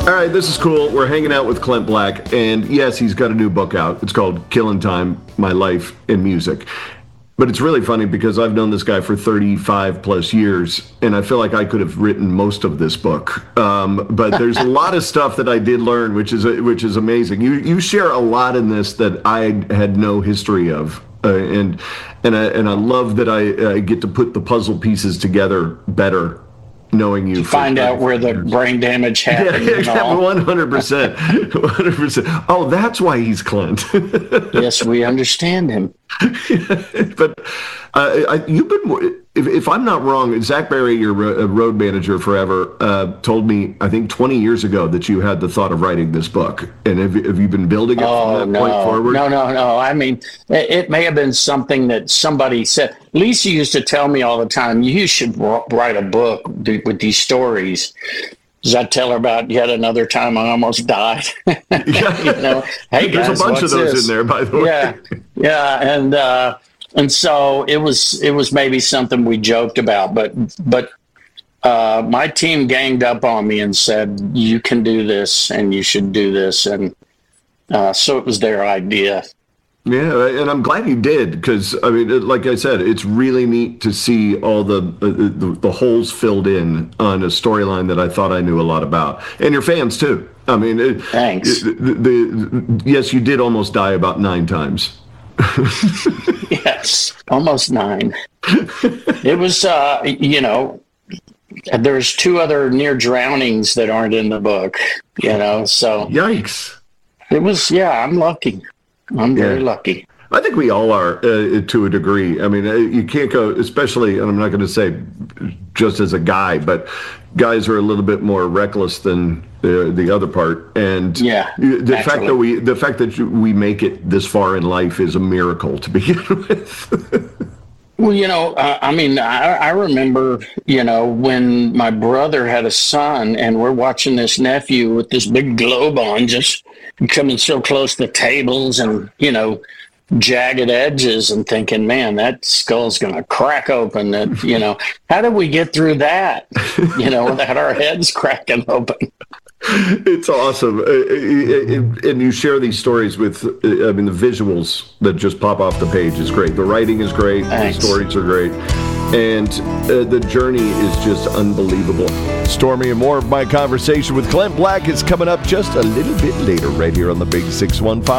All right, this is cool. We're hanging out with Clint Black, and yes, he's got a new book out. It's called Killing Time, My Life in Music. But it's really funny because I've known this guy for 35 plus years, and I feel like I could have written most of this book. But there's a lot of stuff that I did learn, which is amazing. You share a lot in this that I had no history of, and I love that I get to put the puzzle pieces together better. Knowing you, find out where the brain damage happened. Yeah, 100%. 100%. Oh, that's why he's Clint. Yes, we understand him. But you've been, if I'm not wrong, Zach Berry, your road manager forever, told me, I think 20 years ago, that you had the thought of writing this book. And have you been building it from that point forward? No. I mean, it may have been something that somebody said. Lisa used to tell me all the time, you should write a book with these stories. Does I tell her about yet another time I almost died? Hey guys, there's a bunch of those in there, by the way. Yeah, and so it was maybe something we joked about, but my team ganged up on me and said, you can do this and you should do this, and so it was their idea. Yeah, and I'm glad you did, because I mean, like I said, it's really neat to see all the holes filled in on a storyline that I thought I knew a lot about, and your fans too. I mean, thanks. Yes, you did almost die about 9 times. Yes, almost 9. It was, there's 2 other near drownings that aren't in the book. So yikes. It was, I'm lucky. I'm very lucky. I think we all are to a degree. I mean, you can't go, especially, and I'm not going to say just as a guy, but guys are a little bit more reckless than the other part. And the fact that we make it this far in life is a miracle to begin with. Well, I remember, when my brother had a son and we're watching this nephew with this big globe on, just coming so close to tables and, jagged edges, and thinking, man, that skull's going to crack open. How did we get through that, without our heads cracking open? It's awesome. And you share these stories with, the visuals that just pop off the page is great. The writing is great. Thanks. The stories are great. And the journey is just unbelievable. Stormy and more of my conversation with Clint Black is coming up just a little bit later right here on the Big 615.